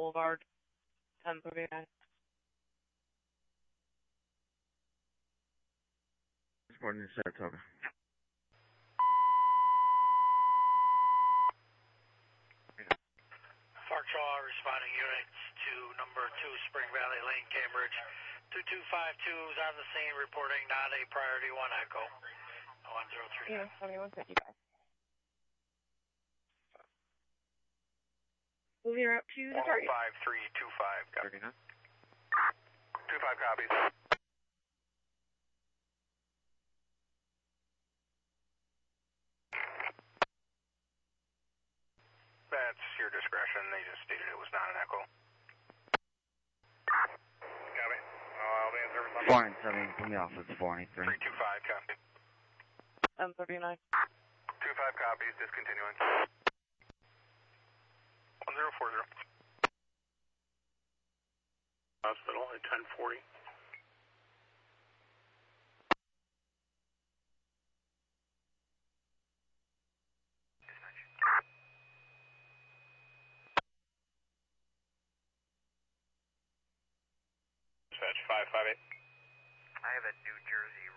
Boulevard, 1039. This morning, Saratoga. Farkshaw responding units to number 2 Spring Valley Lane, Cambridge. 2252 is on the scene reporting not a priority 1 echo. 103. Yeah, 7155. Moving up to the target. 15325, copy. 39. 25 copies. That's your discretion. They just stated it was not an echo. Copy. I'll be in service on 497 from the office, 493. 325, copy. 1039. 25 copies, discontinuing. 1040. Hospital at 1040. Dispatch 558. I have a New Jersey